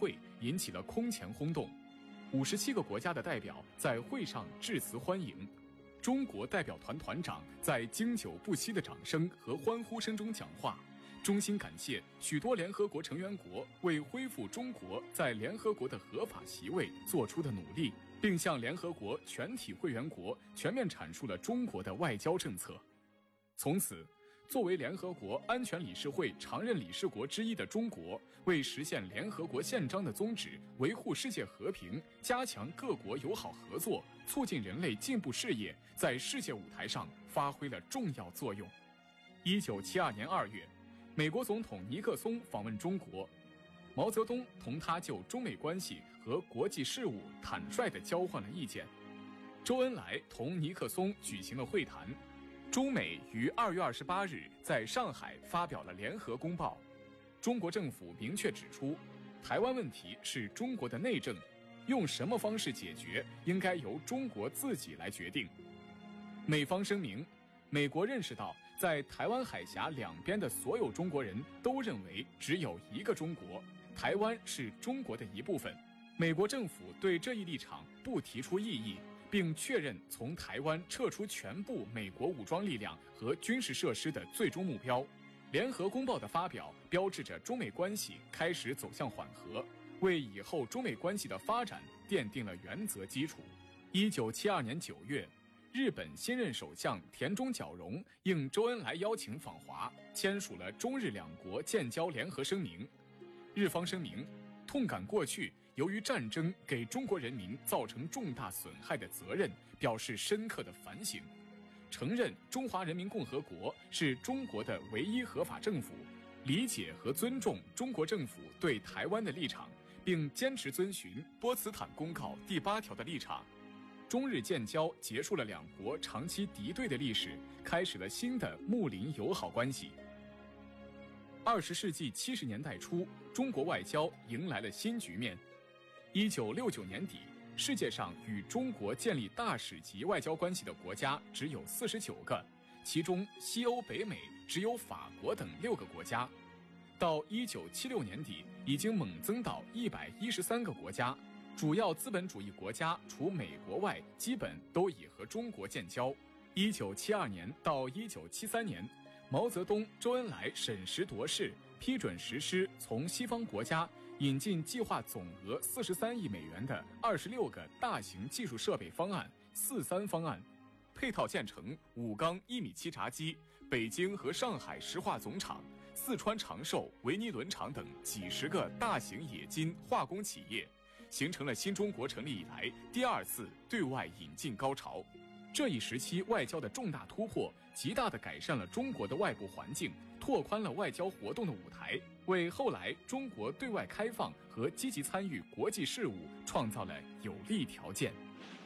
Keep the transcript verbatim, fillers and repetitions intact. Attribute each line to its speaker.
Speaker 1: 会引起了空前轰动，五十七个国家的代表在会上致辞欢迎。中国代表团团长在经久不息的掌声和欢呼声中讲话，衷心感谢许多联合国成员国为恢复中国在联合国的合法席位做出的努力，并向联合国全体会员国全面阐述了中国的外交政策。从此，作为联合国安全理事会常任理事国之一的中国，为实现联合国宪章的宗旨，维护世界和平，加强各国友好合作，促进人类进步事业，在世界舞台上发挥了重要作用。一九七二年二月，美国总统尼克松访问中国，毛泽东同他就中美关系和国际事务坦率地交换了意见。周恩来同尼克松举行了会谈。中美于二月二十八日在上海发表了联合公报，中国政府明确指出，台湾问题是中国的内政，用什么方式解决，应该由中国自己来决定。美方声明，美国认识到，在台湾海峡两边的所有中国人都认为只有一个中国，台湾是中国的一部分。美国政府对这一立场不提出异议，并确认从台湾撤出全部美国武装力量和军事设施的最终目标。联合公报的发表标志着中美关系开始走向缓和，为以后中美关系的发展奠定了原则基础。一九七二年九月，日本新任首相田中角荣应周恩来邀请访华，签署了中日两国建交联合声明。日方声明，痛感过去由于战争给中国人民造成重大损害的责任，表示深刻的反省，承认中华人民共和国是中国的唯一合法政府，理解和尊重中国政府对台湾的立场，并坚持遵循波茨坦公告第八条的立场。中日建交结束了两国长期敌对的历史，开始了新的睦邻友好关系。二十世纪七十年代初，中国外交迎来了新局面。一九六九年底，世界上与中国建立大使级外交关系的国家只有四十九个，其中西欧、北美只有法国等六个国家。到一九七六年底，已经猛增到一百一十三个国家。主要资本主义国家除美国外，基本都已和中国建交。一九七二年到一九七三年，毛泽东、周恩来审时度势，批准实施从西方国家引进计划总额四十三亿美元的二十六个大型技术设备方案“四三方案”，配套建成武钢一米七闸机、北京和上海石化总厂、四川长寿、维尼轮厂等几十个大型冶金化工企业，形成了新中国成立以来第二次对外引进高潮。这一时期外交的重大突破，极大地改善了中国的外部环境，拓宽了外交活动的舞台，为后来中国对外开放和积极参与国际事务创造了有利条件。